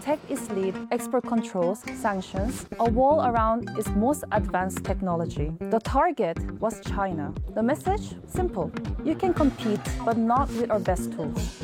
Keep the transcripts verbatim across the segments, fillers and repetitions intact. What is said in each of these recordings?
protect its lead, export controls, sanctions, a wall around its most advanced technology. The target was China. The message? Simple. You can compete, but not with our best tools.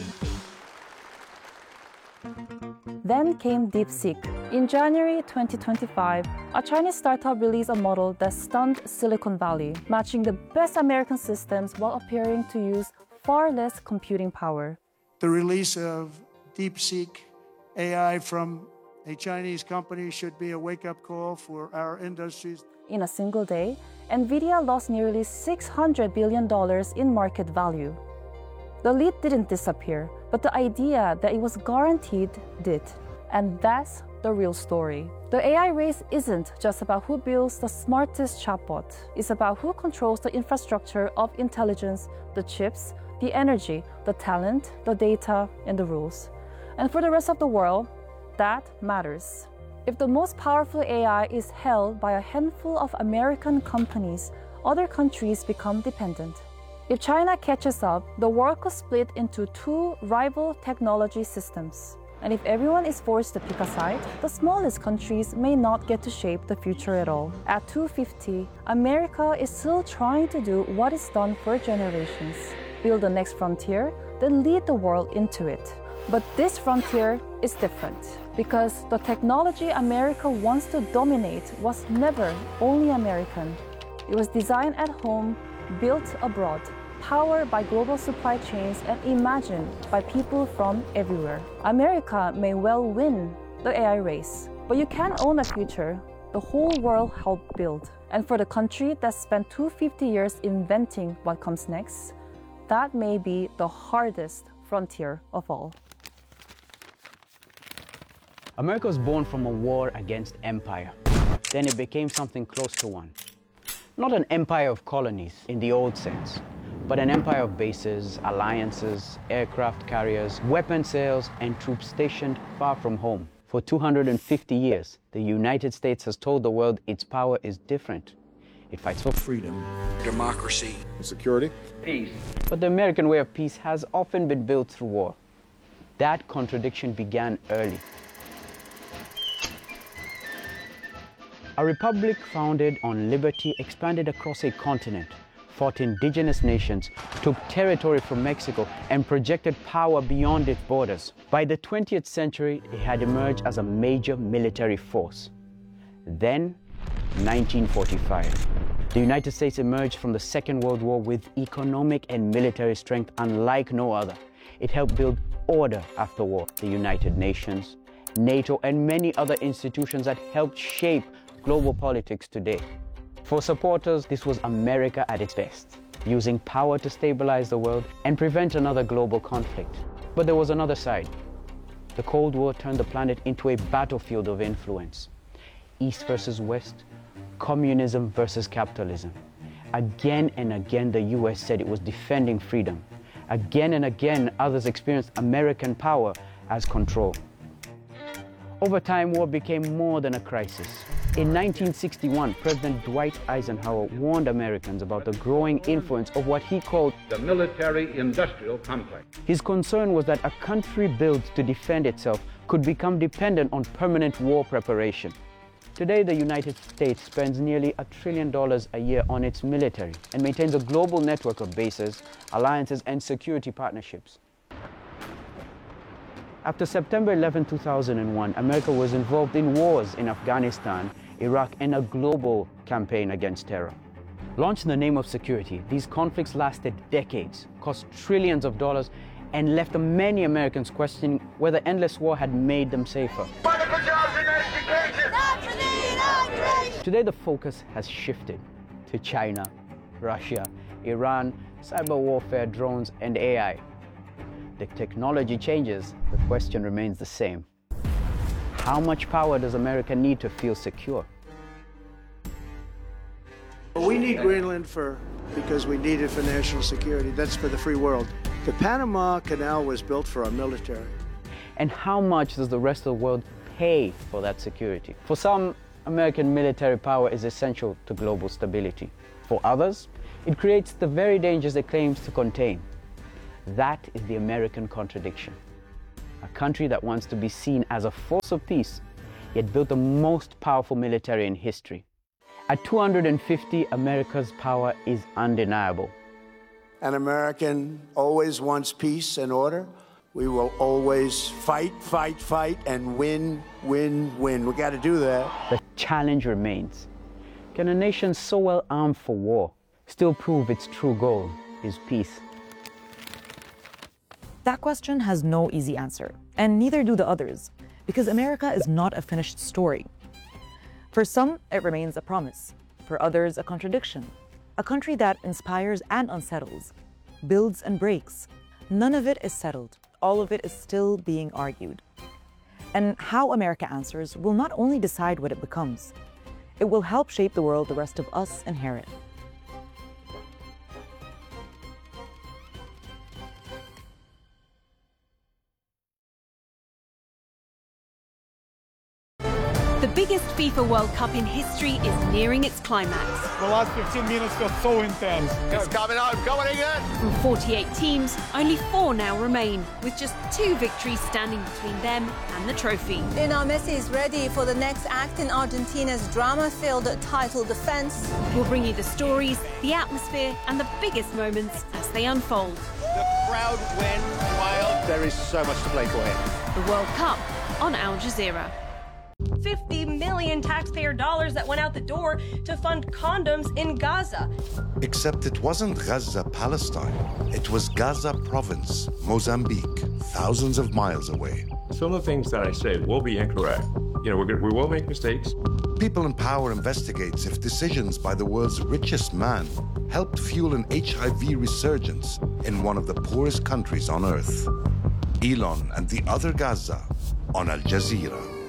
Then came DeepSeek. In January twenty twenty-five, a Chinese startup released a model that stunned Silicon Valley, matching the best American systems while appearing to use far less computing power. The release of DeepSeek A I from a Chinese company should be a wake-up call for our industries. In a single day, NVIDIA lost nearly six hundred billion dollars in market value. The lead didn't disappear, but the idea that it was guaranteed did. And that's the real story. The A I race isn't just about who builds the smartest chatbot. It's about who controls the infrastructure of intelligence, the chips, the energy, the talent, the data, and the rules. And for the rest of the world, that matters. If the most powerful A I is held by a handful of American companies, other countries become dependent. If China catches up, the world could split into two rival technology systems. And if everyone is forced to pick a side, the smallest countries may not get to shape the future at all. At two fifty, America is still trying to do what is done for generations. Build the next frontier, then lead the world into it. But this frontier is different, because the technology America wants to dominate was never only American. It was designed at home, built abroad, powered by global supply chains and imagined by people from everywhere. America may well win the A I race, but you can't own a future the whole world helped build. And for the country that spent two hundred fifty years inventing what comes next, that may be the hardest frontier of all. America was born from a war against empire. Then it became something close to one. Not an empire of colonies in the old sense, but an empire of bases, alliances, aircraft carriers, weapon sales, and troops stationed far from home. For two hundred fifty years, the United States has told the world its power is different. It fights for freedom, democracy, security, peace. But the American way of peace has often been built through war. That contradiction began early. A republic founded on liberty expanded across a continent, fought indigenous nations, took territory from Mexico, and projected power beyond its borders. By the twentieth century, it had emerged as a major military force. Then, nineteen forty-five. The United States emerged from the Second World War with economic and military strength unlike no other. It helped build order after war. The United Nations, NATO, and many other institutions that helped shape global politics today. For supporters, this was America at its best, using power to stabilize the world and prevent another global conflict. But there was another side. The Cold War turned the planet into a battlefield of influence. East versus West, communism versus capitalism. Again and again, the U S said it was defending freedom. Again and again, others experienced American power as control. Over time, war became more than a crisis. In nineteen sixty-one, President Dwight Eisenhower warned Americans about the growing influence of what he called the military-industrial complex. His concern was that a country built to defend itself could become dependent on permanent war preparation. Today, the United States spends nearly a trillion dollars a year on its military and maintains a global network of bases, alliances, and security partnerships. After September eleventh, two thousand one, America was involved in wars in Afghanistan, Iraq, and a global campaign against terror. Launched in the name of security, these conflicts lasted decades, cost trillions of dollars, and left many Americans questioning whether endless war had made them safer. Today, the focus has shifted to China, Russia, Iran, cyber warfare, drones, and A I. The technology changes, the question remains the same. How much power does America need to feel secure? We need Greenland for, because we need it for national security. That's for the free world. The Panama Canal was built for our military. And how much does the rest of the world pay for that security? For some, American military power is essential to global stability. For others, it creates the very dangers it claims to contain. That is the American contradiction. a country that wants to be seen as a force of peace, yet built the most powerful military in history. At two hundred fifty, America's power is undeniable. An American always wants peace and order. We will always fight, fight, fight, and win, win, win. We got to do that. The challenge remains. Can a nation so well armed for war still prove its true goal is peace? That question has no easy answer, and neither do the others, because America is not a finished story. For some, it remains a promise. For others, a contradiction. A country that inspires and unsettles, builds and breaks. None of it is settled. All of it is still being argued. And how America answers will not only decide what it becomes, it will help shape the world the rest of us inherit. The biggest FIFA World Cup in history is nearing its climax. The last fifteen minutes felt so intense. It's coming on, come on England! From forty-eight teams, only four now remain, with just two victories standing between them and the trophy. Lionel Messi is ready for the next act in Argentina's drama-filled title defense. We'll bring you the stories, the atmosphere, and the biggest moments as they unfold. The crowd went wild. There is so much to play for here. The World Cup on Al Jazeera. fifty million taxpayer dollars that went out the door to fund condoms in Gaza. Except it wasn't Gaza, Palestine. It was Gaza province, Mozambique, thousands of miles away. Some of the things that I said will be incorrect. You know, we're gonna, we will make mistakes. People in Power investigates if decisions by the world's richest man helped fuel an H I V resurgence in one of the poorest countries on earth. Elon and the other Gaza on Al Jazeera.